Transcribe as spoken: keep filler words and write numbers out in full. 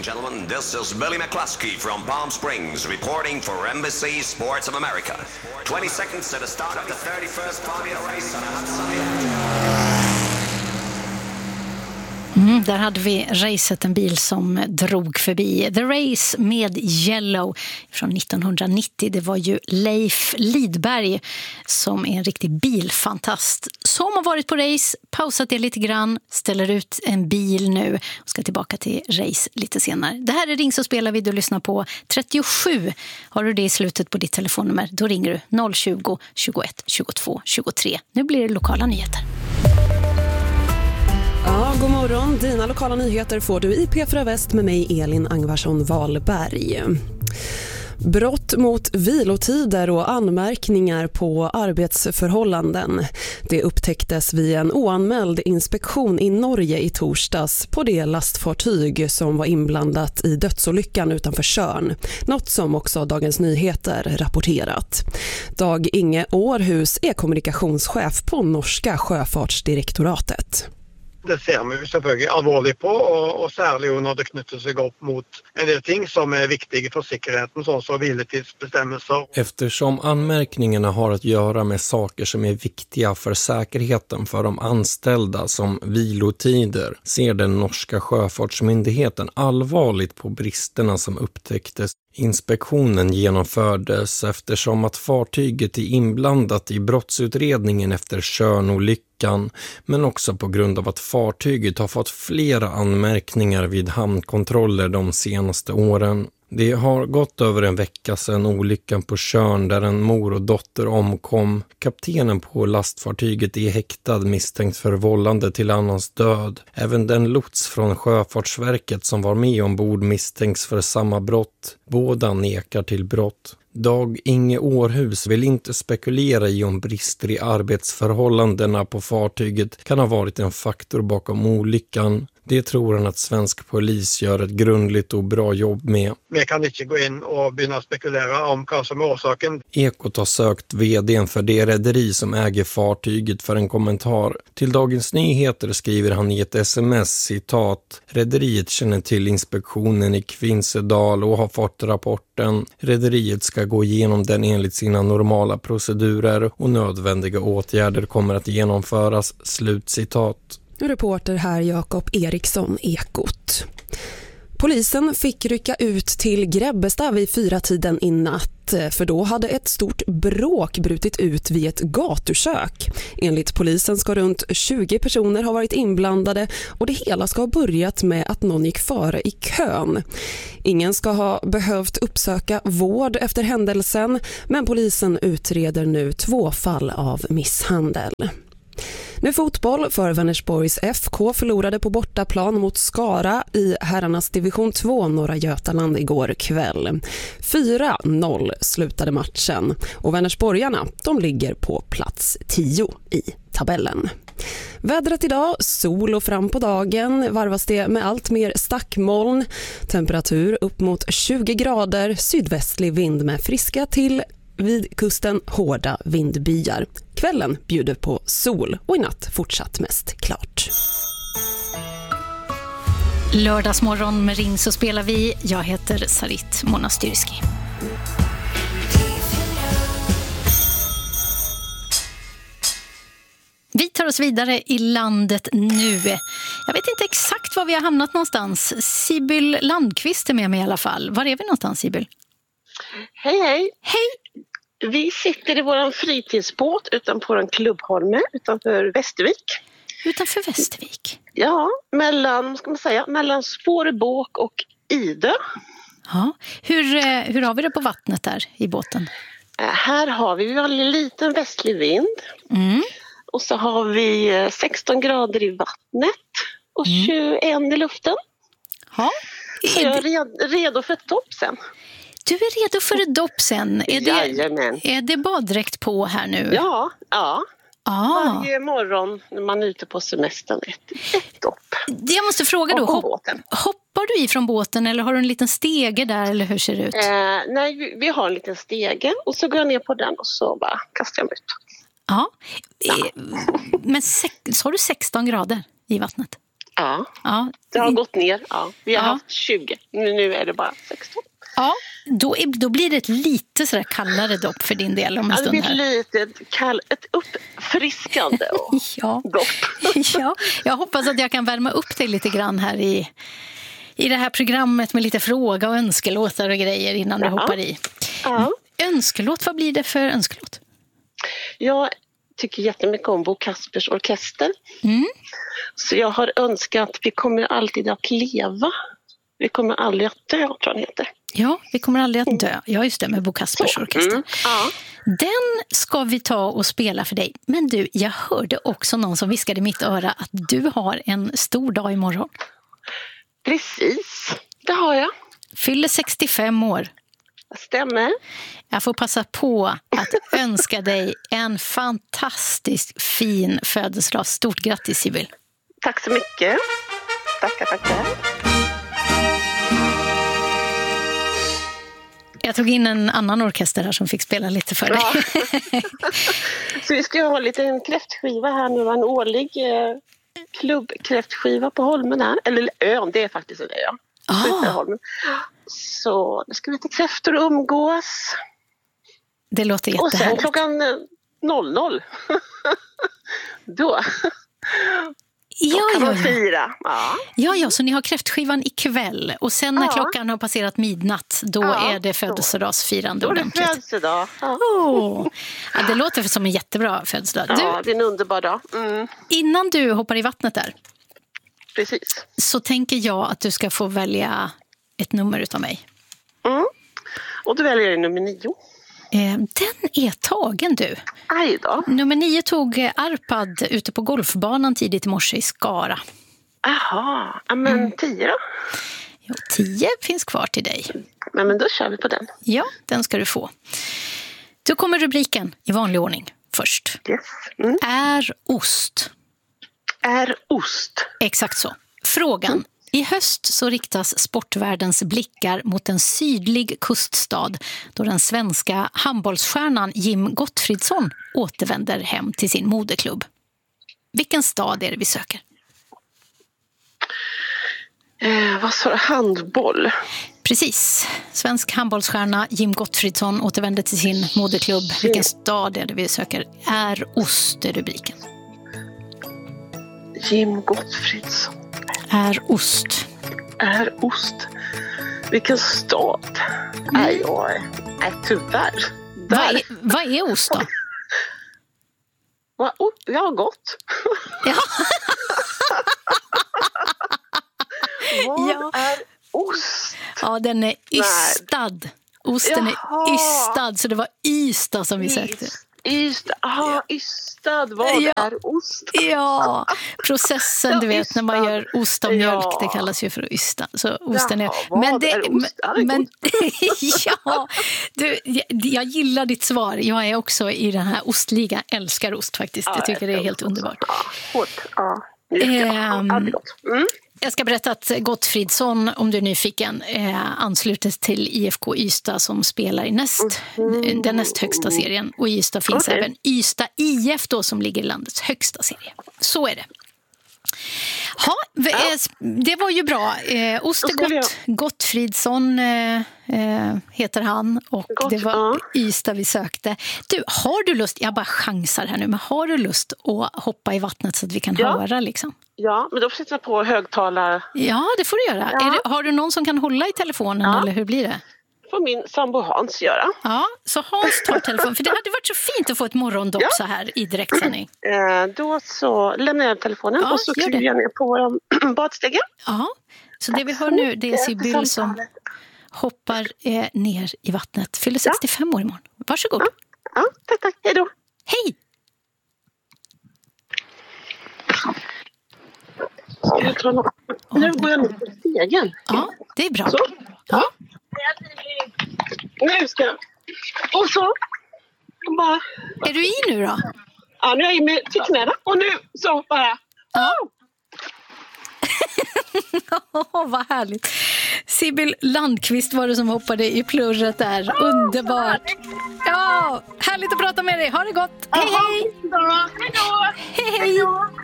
and gentlemen, this is Billy McCluskey from Palm Springs reporting for N B C Sports of America. twenty seconds to the start of the thirty-first Formula race on a hot sunny afternoon. Mm, där hade vi racet, en bil som drog förbi. The Race med Yellow från nittonhundranittio. Det var ju Leif Lidberg som är en riktig bilfantast som har varit på race, pausat det lite grann, ställer ut en bil nu och ska tillbaka till race lite senare. Det här är Ring så spelar vi, du lyssnar på trettiosju. Har du det i slutet på ditt telefonnummer, då ringer du noll tjugo, tjugoett, tjugotvå, tjugotre. Nu blir det lokala nyheter. Ja, god morgon. Dina lokala nyheter får du i P fyra Väst med mig, Elin Angvarsson Wahlberg. Brott mot vilotider och anmärkningar på arbetsförhållanden. Det upptäcktes vid en oanmäld inspektion i Norge i torsdags på det lastfartyg som var inblandat i dödsolyckan utanför Tjörn. Något som också Dagens Nyheter rapporterat. Dag Inge Århus är kommunikationschef på norska sjöfartsdirektoratet. Det ser vi selvfølgelig alvorlig på, och, och särskilt när det knyter sig upp mot en del ting som är viktiga för säkerheten, såsom så viletidsbestämmelser. Eftersom anmärkningarna har att göra med saker som är viktiga för säkerheten för de anställda som vilotider, ser den norska sjöfartsmyndigheten allvarligt på bristerna som upptäcktes. Inspektionen genomfördes eftersom att fartyget är inblandat i brottsutredningen efter Tjörnolyckan, men också på grund av att fartyget har fått flera anmärkningar vid hamnkontroller de senaste åren. Det har gått över en vecka sedan olyckan på Tjörn där en mor och dotter omkom. Kaptenen på lastfartyget är häktad misstänkt för vållande till annans död. Även den lots från Sjöfartsverket som var med ombord misstänks för samma brott. Båda nekar till brott. Dag Inge Århus vill inte spekulera i om brister i arbetsförhållandena på fartyget kan ha varit en faktor bakom olyckan. Det tror han att svensk polis gör ett grundligt och bra jobb med. Vi kan inte gå in och börja spekulera om vad som är orsaken. Ekot har sökt vdn för det rederi som äger fartyget för en kommentar. Till Dagens Nyheter skriver han i ett sms, citat: rederiet känner till inspektionen i Kvinsedal och har fått rapporten. Rederiet ska gå igenom den enligt sina normala procedurer och nödvändiga åtgärder kommer att genomföras. Slut citat. Reporter här Jakob Eriksson, Ekot. Polisen fick rycka ut till Grebbestad vid fyra tiden i natt, för då hade ett stort bråk brutit ut vid ett gatukök. Enligt polisen ska runt tjugo personer ha varit inblandade och det hela ska ha börjat med att någon gick före i kön. Ingen ska ha behövt uppsöka vård efter händelsen, men polisen utreder nu två fall av misshandel. Nu fotboll, för Vänersborgs F K förlorade på bortaplan mot Skara i herrarnas division två Norra Götaland igår kväll. fyra noll slutade matchen och Vänersborgarna, de ligger på plats tio i tabellen. Vädret idag, sol och fram på dagen, varvas det med allt mer stackmoln. Temperatur upp mot tjugo grader, sydvästlig vind med friska till vid kusten hårda vindbyar. Kvällen bjuder på sol och i natt fortsatt mest klart. Lördagsmorgon med Ring så spelar vi. Jag heter Sarit Monastyrski. Vi tar oss vidare i landet nu. Jag vet inte exakt var vi har hamnat någonstans. Sibyl Landqvist är med mig i alla fall. Var är vi någonstans, Sibyl? Hej, hej. Hej. Vi sitter i vår fritidsbåt utanför en klubbholme utanför Västervik. Utanför Västervik? Ja, mellan, ska man säga, mellan Spårebåk och Idö. Ja. Hur, hur har vi det på vattnet där i båten? Här har vi, vi har en liten västlig vind. Mm. Och så har vi sexton grader i vattnet och mm. tjugoett i luften. Ja. Så jag är redo för ett dopp sen. Du är redo för ett dopp sen. Är Jajamän. det, är det baddräkt på här nu? Ja, ja. Ah. Varje morgon när man är ute på semestern ett, ett dopp. Jag måste fråga då, hopp, hoppar du i från båten eller har du en liten stege där eller hur ser det ut? Eh, nej, vi, vi har en liten stege och så går jag ner på den och så bara kastar jag mig ut. Ja, ja. Men sex, så har du sexton grader i vattnet? Ja, Ja. det har gått ner. Ja. Vi har Ja. haft tjugo, men nu är det bara sexton. Ja, då, är, då blir det ett lite sådär kallare dopp för din del om en Ja, det stund blir ett här. litet kall, ett uppfriskande och Ja. dopp. Ja, jag hoppas att jag kan värma upp dig lite grann här i, i det här programmet med lite fråga och önskelåtar och grejer innan du Ja. hoppar i. Ja. Önskelåt, vad blir det för önskelåt? Jag tycker jättemycket om Bo Kaspers orkester. Mm. Så jag har önskat att vi kommer alltid att leva. Vi kommer aldrig att dö, tror jag den heter. Ja, vi kommer aldrig att dö. Ja, just det, med Bo Kaspers orkester. Mm. Ja. Den ska vi ta och spela för dig. Men du, jag hörde också någon som viskade i mitt öra att du har en stor dag imorgon. Precis, det har jag. Fyller sextiofem år. Det stämmer. Jag får passa på att önska dig en fantastiskt fin födelsedag. Stort grattis, Sibyl. Tack så mycket. Tackar, tackar. Jag tog in en annan orkester här som fick spela lite för dig. Ja. Så vi ska ha lite en kräftskiva här nu, en årlig eh, klubbkräftskiva på Holmen här. Eller ön, det är faktiskt en ö. Ah. Holmen. Så det ska vi äta kräftor och umgås. Det låter Och sen jättehärligt. klockan noll noll. Då Ja, kan ja, man ja. fira. Ja. ja, ja, så ni har kräftskivan ikväll. Och sen när Ja. klockan har passerat midnatt, då Ja, är det födelsedagsfirande Då är det ordentligt. födelsedag. Ja. Oh. Ja, det låter som en jättebra födelsedag. Ja, Du, det är en underbar dag. Mm, innan du hoppar i vattnet där, precis. så tänker jag att du ska få välja ett nummer utav mig. Mm. Och då väljer jag nummer nio. Eh, den är tagen, du. Aj då. Nummer nio tog eh, Arpad ute på golfbanan tidigt i morse i Skara. Jaha, ja, men Mm. tio då? Jo, tio finns kvar till dig. Ja, men då kör vi på den. Ja, den ska du få. Då kommer rubriken i vanlig ordning först. Yes. Mm. Är ost? Är ost. Exakt så. Frågan. I höst så riktas sportvärldens blickar mot en sydlig kuststad då den svenska handbollsstjärnan Jim Gottfridsson återvänder hem till sin moderklubb. Vilken stad är det vi söker? Eh, vad sa du? Handboll. Precis. Svensk handbollsstjärna Jim Gottfridsson återvänder till sin moderklubb. Vilken stad är det vi söker? Är ost är rubriken. Jim Gottfridsson. Är ost. Är ost. Vilken stad? Mm. Nej, jag är... Nej, tyvärr. Vad Där. är, vad är ost då? Vad o- Ja, gott. Ja. Vad Ja. är ost? Ja, den är ystad. Osten Jaha. är ystad, så det var Ystad som vi sökte. Ystad. Ah, Ystad. Vad Ja. är ost? Ja, processen du Ja, vet när man ystad. gör ost av mjölk, Ja. det kallas ju för ystad. Så osten är... Jaha, vad är ost? Ja, det är men, ja, du, jag, jag gillar ditt svar. Jag är också i den här ostligan, älskar ost faktiskt. Jag tycker det är helt underbart. Ja, hårt. Ja, mycket. Ehm, Ja, det är gott. Mm. Jag ska berätta att Gottfridsson, om du är nyfiken, eh, ansluter till I F K Ystad som spelar i näst, Mm. den näst högsta serien. Och i Ystad finns Okej. även Ystad I F då, som ligger i landets högsta serie. Så är det. Ha, v- eh, det var ju bra. Eh, ost Då är skulle gott. Gottfridsson eh, eh, heter han. Och Gott, det var ja. Ystad vi sökte. Du, har du lust, jag bara chansar här nu, men har du lust att hoppa i vattnet så att vi kan Ja. höra liksom? Ja, men då sätter jag på högtalare Ja, det får du göra. Ja. Är det, har du någon som kan hålla i telefonen Ja. eller hur blir det? får min sambo Hans göra. Ja, så Hans tar telefonen. För det hade varit så fint att få ett morgondopp Ja. så här i direktsändning. Eh, då så lämnar jag telefonen Ja, och så gör kliver det. jag ner på vår badstege. Ja, så det vi hör nu det är Tack för Sibyl som samtalet. hoppar eh, ner i vattnet. Fyller sextiofem år imorgon. Varsågod. Ja, ja, tack, tack. Hej då. Hej! Ska jag ta något? Nu går jag ner på stegen. Ja, det är bra. Så. Ja. Nu ska jag. Och så. Bara. Är du i nu då? Ja, nu är jag i med till knäna. Och nu så bara. Ja. Åh, vad härligt. Sibyl Landqvist var det som hoppade i plurret där. Underbart. Ja, härligt att prata med dig. Ha det gott. Hej, hej. Hej då. Hej då. Hej, hej.